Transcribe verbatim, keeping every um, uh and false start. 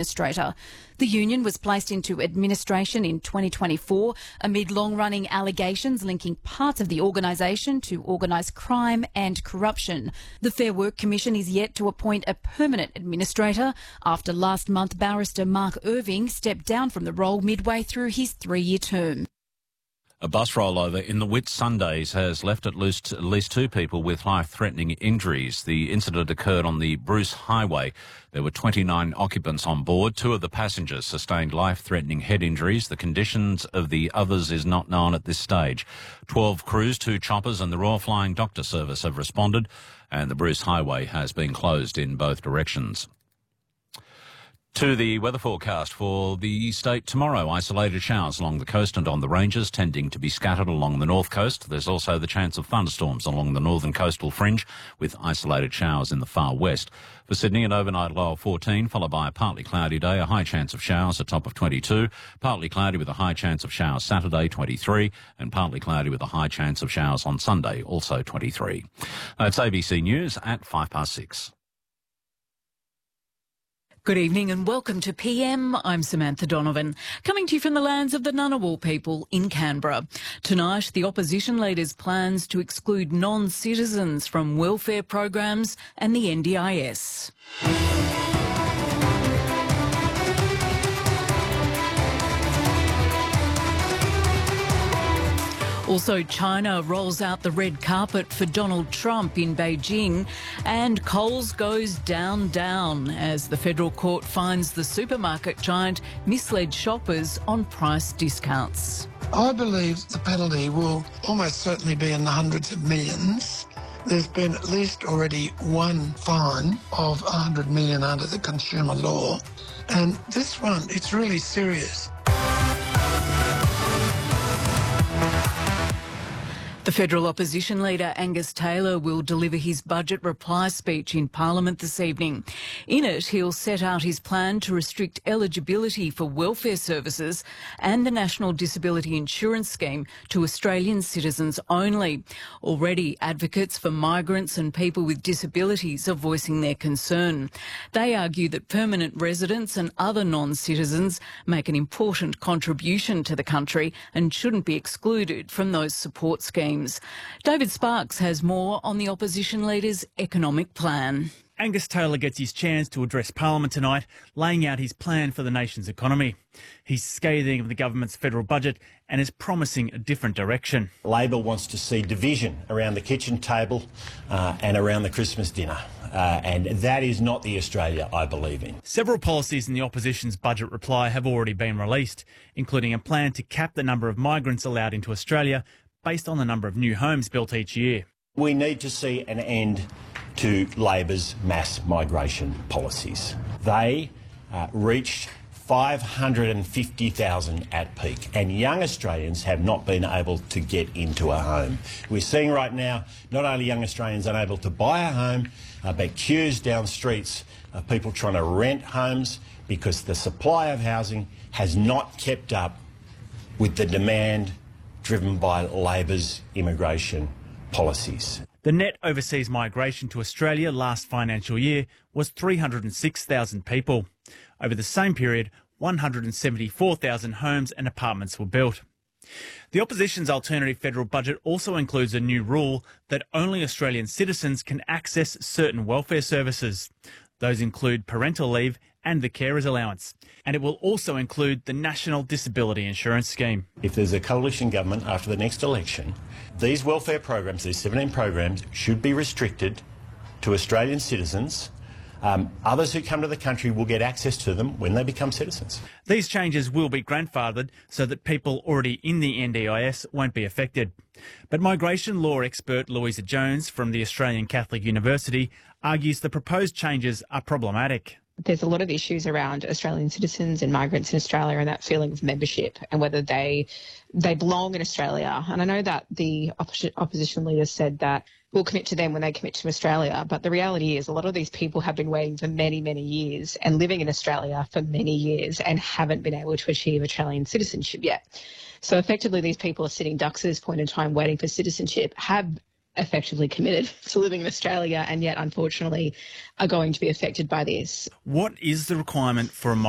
administrator. The union was placed into administration in twenty twenty-four amid long-running allegations linking parts of the organisation to organised crime and corruption. The Fair Work Commission is yet to appoint a permanent administrator after last month barrister Mark Irving stepped down from the role midway through his three-year term. A bus rollover in the Whitsundays has left at least, at least two people with life-threatening injuries. The incident occurred on the Bruce Highway. There were twenty-nine occupants on board. Two of the passengers sustained life-threatening head injuries. The conditions of the others is not known at this stage. Twelve crews, two choppers and the Royal Flying Doctor Service have responded, and the Bruce Highway has been closed in both directions. To the weather forecast for the state tomorrow. Isolated showers along the coast and on the ranges, tending to be scattered along the north coast. There's also the chance of thunderstorms along the northern coastal fringe, with isolated showers in the far west. For Sydney, an overnight low of fourteen, followed by a partly cloudy day, a high chance of showers, a top of twenty-two. Partly cloudy with a high chance of showers Saturday, twenty-three, and partly cloudy with a high chance of showers on Sunday, also twenty-three. That's A B C News at five past six. Good evening and welcome to P M. I'm Samantha Donovan, coming to you from the lands of the Ngunnawal people in Canberra. Tonight, the opposition leader's plans to exclude non-citizens from welfare programs and the N D I S. Also, China rolls out the red carpet for Donald Trump in Beijing, and Coles goes down, down as the federal court finds the supermarket giant misled shoppers on price discounts. I believe the penalty will almost certainly be in the hundreds of millions. There's been at least already one fine of one hundred million under the consumer law, and this one, it's really serious. The federal opposition leader Angus Taylor will deliver his budget reply speech in Parliament this evening. In it, he'll set out his plan to restrict eligibility for welfare services and the National Disability Insurance Scheme to Australian citizens only. Already, advocates for migrants and people with disabilities are voicing their concern. They argue that permanent residents and other non-citizens make an important contribution to the country and shouldn't be excluded from those support schemes. David Sparks has more on the opposition leader's economic plan. Angus Taylor gets his chance to address Parliament tonight, laying out his plan for the nation's economy. He's scathing of the government's federal budget and is promising a different direction. Labor wants to see division around the kitchen table uh, and around the Christmas dinner. Uh, and that is not the Australia I believe in. Several policies in the opposition's budget reply have already been released, including a plan to cap the number of migrants allowed into Australia based on the number of new homes built each year. We need to see an end to Labor's mass migration policies. They uh, reached five hundred fifty thousand at peak, and young Australians have not been able to get into a home. We're seeing right now not only young Australians unable to buy a home, uh, but queues down streets of people trying to rent homes because the supply of housing has not kept up with the demand driven by Labor's immigration policies. The net overseas migration to Australia last financial year was three hundred six thousand people. Over the same period, one hundred seventy-four thousand homes and apartments were built. The opposition's alternative federal budget also includes a new rule that only Australian citizens can access certain welfare services. Those include parental leave and the carers allowance. And it will also include the National Disability Insurance Scheme. If there's a coalition government after the next election, these welfare programs, these seventeen programs, should be restricted to Australian citizens. Um, others who come to the country will get access to them when they become citizens. These changes will be grandfathered so that people already in the N D I S won't be affected. But migration law expert Louisa Jones from the Australian Catholic University argues the proposed changes are problematic. There's a lot of issues around Australian citizens and migrants in Australia and that feeling of membership and whether they they belong in Australia. And I know that the opposition, opposition leaders said that we'll commit to them when they commit to Australia. But the reality is a lot of these people have been waiting for many, many years and living in Australia for many years and haven't been able to achieve Australian citizenship yet. So effectively, these people are sitting ducks at this point in time waiting for citizenship, have effectively committed to living in Australia and yet unfortunately are going to be affected by this. What is the requirement for a